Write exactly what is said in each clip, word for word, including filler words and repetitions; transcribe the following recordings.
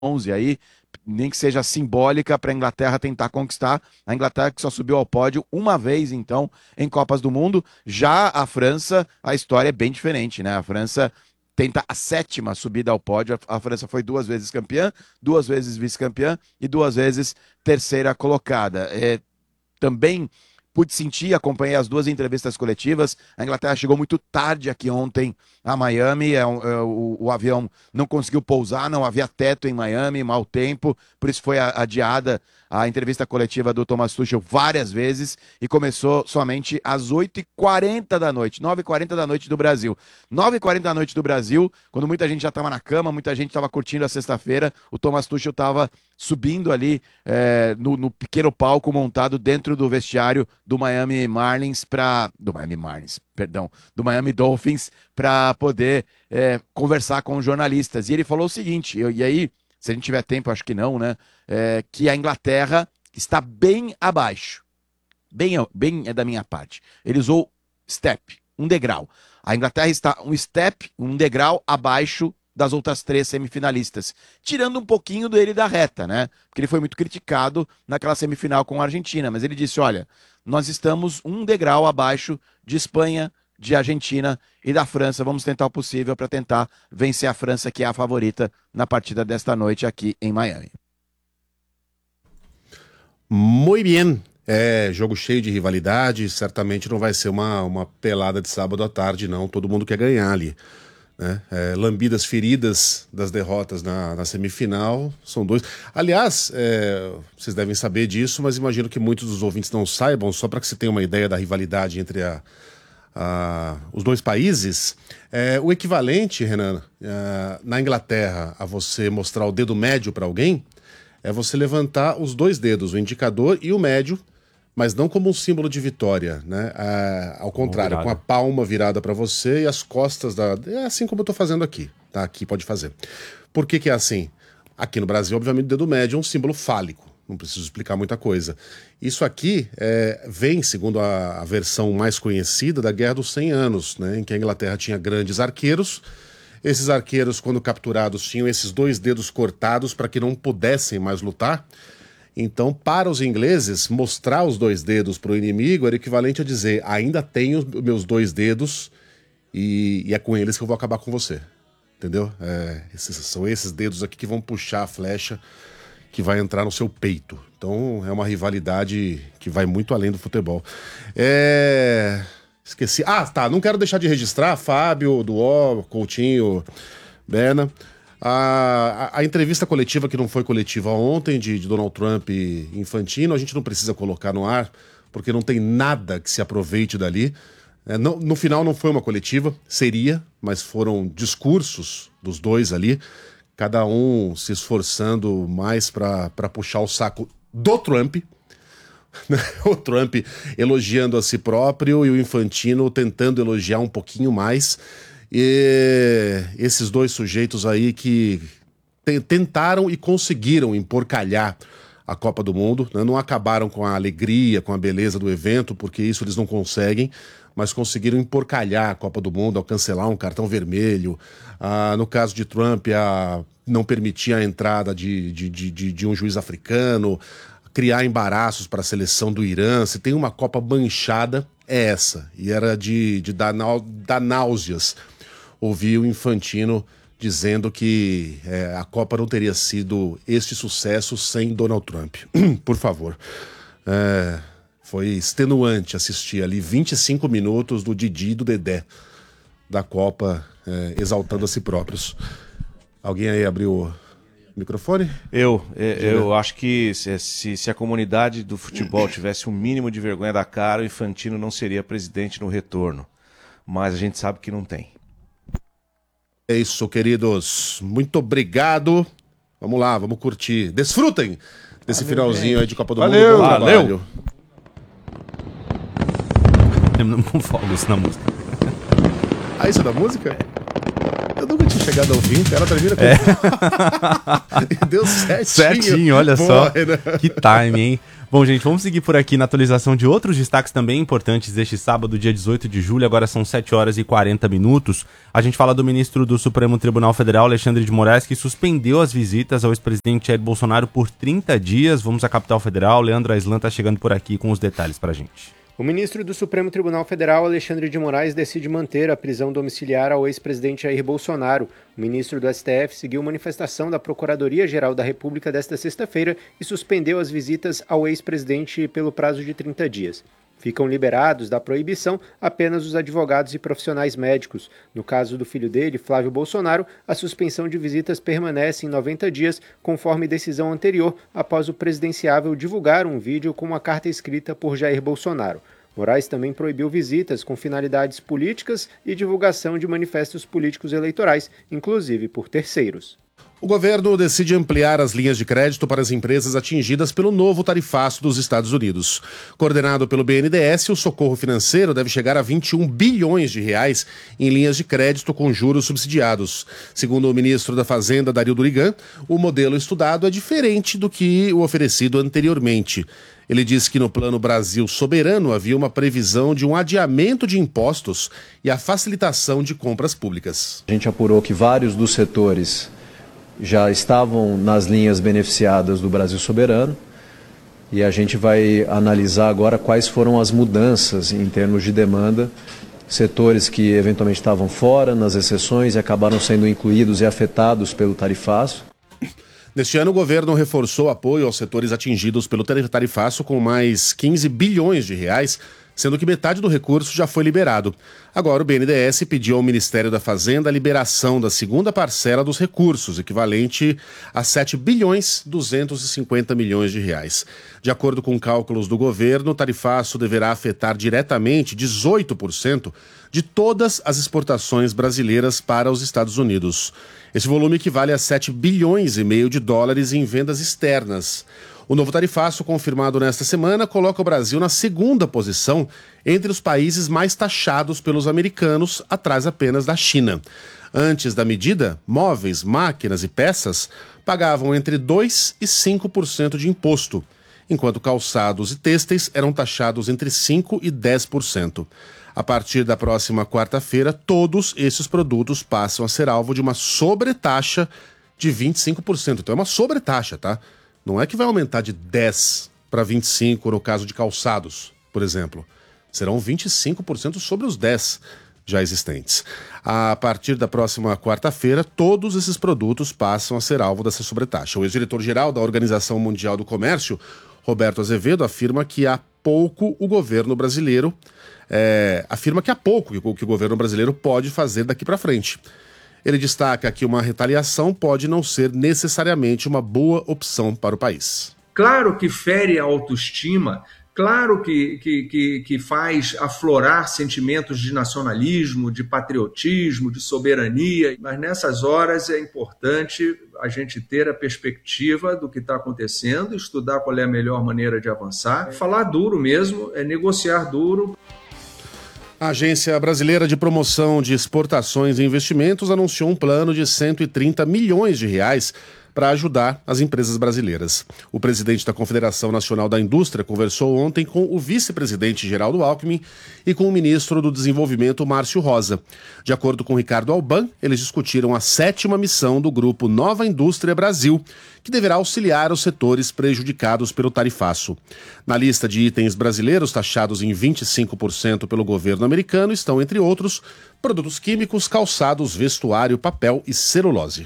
onze aí, nem que seja simbólica para a Inglaterra tentar conquistar. A Inglaterra que só subiu ao pódio uma vez, então, em Copas do Mundo. Já a França, a história é bem diferente, né? A França tenta a sétima subida ao pódio. A França foi duas vezes campeã, duas vezes vice-campeã e duas vezes terceira colocada. É, também pude sentir, acompanhei as duas entrevistas coletivas. A Inglaterra chegou muito tarde aqui ontem a Miami. É, um, é, o, o avião não conseguiu pousar, não havia teto em Miami, mau tempo, por isso foi adiada a entrevista coletiva do Thomas Tuchel várias vezes e começou somente às oito e quarenta da noite, nove e quarenta da noite do Brasil. nove e quarenta da noite do Brasil, quando muita gente já estava na cama, muita gente estava curtindo a sexta-feira, o Thomas Tuchel estava subindo ali é, no, no pequeno palco montado dentro do vestiário do Miami Marlins para do Miami Marlins, perdão, do Miami Dolphins para poder é, conversar com os jornalistas. E ele falou o seguinte, eu, e aí, se a gente tiver tempo, acho que não, né? É, que a Inglaterra está bem abaixo. Bem, bem é da minha parte. Ele usou step, um degrau. A Inglaterra está um step, um degrau abaixo das outras três semifinalistas, tirando um pouquinho dele da reta, né? Porque ele foi muito criticado naquela semifinal com a Argentina, mas ele disse, olha, nós estamos um degrau abaixo de Espanha, de Argentina e da França. Vamos tentar o possível para tentar vencer a França, que é a favorita na partida desta noite aqui em Miami. Muito bem. É, jogo cheio de rivalidade, certamente não vai ser uma, uma pelada de sábado à tarde, não. Todo mundo quer ganhar ali. Né? É, lambidas feridas das derrotas na, na semifinal, são dois. Aliás, é, vocês devem saber disso, mas imagino que muitos dos ouvintes não saibam, só para que você tenha uma ideia da rivalidade entre a, a, os dois países. É, o equivalente, Renan, é, na Inglaterra, a você mostrar o dedo médio para alguém, é você levantar os dois dedos, o indicador e o médio, mas não como um símbolo de vitória, né? É, ao contrário, com a palma virada para você e as costas da... É assim como eu tô fazendo aqui, tá? Aqui pode fazer. Por que que é assim? Aqui no Brasil, obviamente, o dedo médio é um símbolo fálico. Não preciso explicar muita coisa. Isso aqui é, vem, segundo a, a versão mais conhecida, da Guerra dos cem anos, né? Em que a Inglaterra tinha grandes arqueiros. Esses arqueiros, quando capturados, tinham esses dois dedos cortados para que não pudessem mais lutar. Então, para os ingleses, mostrar os dois dedos para o inimigo era equivalente a dizer, ainda tenho os meus dois dedos e, e é com eles que eu vou acabar com você. Entendeu? É, esses, são esses dedos aqui que vão puxar a flecha que vai entrar no seu peito. Então, é uma rivalidade que vai muito além do futebol. É... Esqueci. Ah, tá. Não quero deixar de registrar. Fábio, Duó, Coutinho, Berna. A, a, a entrevista coletiva, que não foi coletiva ontem, de, de Donald Trump e Infantino, a gente não precisa colocar no ar, porque não tem nada que se aproveite dali. É, não, no final não foi uma coletiva, seria, mas foram discursos dos dois ali, cada um se esforçando mais para puxar o saco do Trump. O Trump elogiando a si próprio e o Infantino tentando elogiar um pouquinho mais. E esses dois sujeitos aí que tentaram e conseguiram emporcalhar a Copa do Mundo, né? Não acabaram com a alegria, com a beleza do evento, porque isso eles não conseguem, mas conseguiram emporcalhar a Copa do Mundo ao cancelar um cartão vermelho. Ah, no caso de Trump, a não permitir a entrada de, de, de, de um juiz africano, criar embaraços para a seleção do Irã. Se tem uma Copa manchada, é essa. E era de, de dar, dar náuseas ouvir o Infantino dizendo que é, a Copa não teria sido este sucesso sem Donald Trump. Por favor. É, foi extenuante assistir ali vinte e cinco minutos do Didi e do Dedé da Copa, é, exaltando a si próprios. Alguém aí abriu o microfone? Eu, eu, eu acho que se, se, se a comunidade do futebol tivesse um mínimo de vergonha da cara, o Infantino não seria presidente no retorno. Mas a gente sabe que não tem. É isso, queridos. Muito obrigado. Vamos lá, vamos curtir. Desfrutem desse Valeu, finalzinho aí de Copa do Valeu. Mundo. Valeu. Não falo isso na música. Ah, isso é da música? Eu nunca tinha chegado ao vinte, ela termina com... É. E deu certinho. Certinho, olha Pô, só. né? Que time, hein? Bom, gente, vamos seguir por aqui na atualização de outros destaques também importantes deste sábado, dia dezoito de julho. Agora são sete horas e quarenta minutos. A gente fala do ministro do Supremo Tribunal Federal, Alexandre de Moraes, que suspendeu as visitas ao ex-presidente Jair Bolsonaro por trinta dias. Vamos à capital federal. Leandro Aislan está chegando por aqui com os detalhes pra gente. O ministro do Supremo Tribunal Federal, Alexandre de Moraes, decide manter a prisão domiciliar ao ex-presidente Jair Bolsonaro. O ministro do S T F seguiu manifestação da Procuradoria-Geral da República desta sexta-feira e suspendeu as visitas ao ex-presidente pelo prazo de trinta dias. Ficam liberados da proibição apenas os advogados e profissionais médicos. No caso do filho dele, Flávio Bolsonaro, a suspensão de visitas permanece em noventa dias, conforme decisão anterior, após o presidenciável divulgar um vídeo com uma carta escrita por Jair Bolsonaro. Moraes também proibiu visitas com finalidades políticas e divulgação de manifestos políticos eleitorais, inclusive por terceiros. O governo decide ampliar as linhas de crédito para as empresas atingidas pelo novo tarifaço dos Estados Unidos. Coordenado pelo B N D E S, o socorro financeiro deve chegar a vinte e um bilhões de reais em linhas de crédito com juros subsidiados. Segundo o ministro da Fazenda, Dario Durigan, o modelo estudado é diferente do que o oferecido anteriormente. Ele disse que no Plano Brasil Soberano havia uma previsão de um adiamento de impostos e a facilitação de compras públicas. A gente apurou que vários dos setores já estavam nas linhas beneficiadas do Brasil Soberano e a gente vai analisar agora quais foram as mudanças em termos de demanda, setores que eventualmente estavam fora nas exceções e acabaram sendo incluídos e afetados pelo tarifaço. Neste ano, o governo reforçou o apoio aos setores atingidos pelo tarifaço com mais quinze bilhões de reais, sendo que metade do recurso já foi liberado. Agora, o B N D E S pediu ao Ministério da Fazenda a liberação da segunda parcela dos recursos, equivalente a sete bilhões duzentos e cinquenta milhões de reais. De acordo com cálculos do governo, o tarifaço deverá afetar diretamente dezoito por cento de todas as exportações brasileiras para os Estados Unidos. Esse volume equivale a sete bilhões e meio de dólares em vendas externas. O novo tarifaço, confirmado nesta semana, coloca o Brasil na segunda posição entre os países mais taxados pelos americanos, atrás apenas da China. Antes da medida, móveis, máquinas e peças pagavam entre dois por cento e cinco por cento de imposto, enquanto calçados e têxteis eram taxados entre cinco por cento e dez por cento. A partir da próxima quarta-feira, todos esses produtos passam a ser alvo de uma sobretaxa de vinte e cinco por cento. Então é uma sobretaxa, tá? Não é que vai aumentar de dez para vinte e cinco por cento no caso de calçados, por exemplo. Serão vinte e cinco por cento sobre os dez já existentes. A partir da próxima quarta-feira, todos esses produtos passam a ser alvo dessa sobretaxa. O ex-diretor-geral da Organização Mundial do Comércio, Roberto Azevedo, afirma que há pouco o governo brasileiro é, afirma que há pouco que o, que o governo brasileiro pode fazer daqui para frente. Ele destaca que uma retaliação pode não ser necessariamente uma boa opção para o país. Claro que fere a autoestima, claro que, que, que, que faz aflorar sentimentos de nacionalismo, de patriotismo, de soberania, mas nessas horas é importante a gente ter a perspectiva do que está acontecendo, estudar qual é a melhor maneira de avançar, falar duro mesmo, é negociar duro. A Agência Brasileira de Promoção de Exportações e Investimentos anunciou um plano de cento e trinta milhões de reais para ajudar as empresas brasileiras. O presidente da Confederação Nacional da Indústria conversou ontem com o vice-presidente Geraldo Alckmin e com o ministro do Desenvolvimento, Márcio Rosa. De acordo com Ricardo Alban, eles discutiram a sétima missão do grupo Nova Indústria Brasil, que deverá auxiliar os setores prejudicados pelo tarifaço. Na lista de itens brasileiros taxados em vinte e cinco por cento pelo governo americano estão, entre outros, produtos químicos, calçados, vestuário, papel e celulose.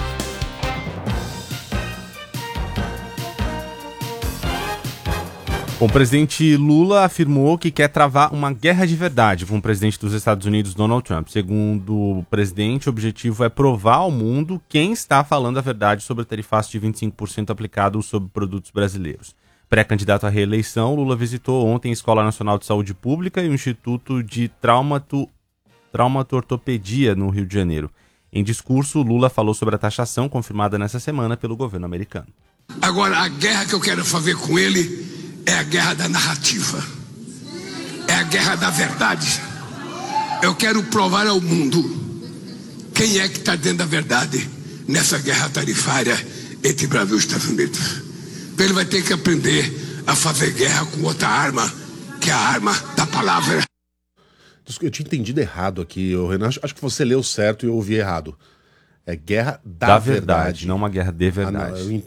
O presidente Lula afirmou que quer travar uma guerra de verdade com o presidente dos Estados Unidos, Donald Trump. Segundo o presidente, o objetivo é provar ao mundo quem está falando a verdade sobre o tarifaço de vinte e cinco por cento aplicado sobre produtos brasileiros. Pré-candidato à reeleição, Lula visitou ontem a Escola Nacional de Saúde Pública e o Instituto de Traumato... Traumatortopedia, no Rio de Janeiro. Em discurso, Lula falou sobre a taxação confirmada nessa semana pelo governo americano. Agora, a guerra que eu quero fazer com ele é a guerra da narrativa, é a guerra da verdade. Eu quero provar ao mundo quem é que está dentro da verdade nessa guerra tarifária entre Brasil e Estados Unidos. Então ele vai ter que aprender a fazer guerra com outra arma, que é a arma da palavra. Eu tinha entendido errado aqui, Renan. Acho que você leu certo e eu ouvi errado. É guerra da, Da verdade. verdade, não uma guerra de verdade. Ah, não, eu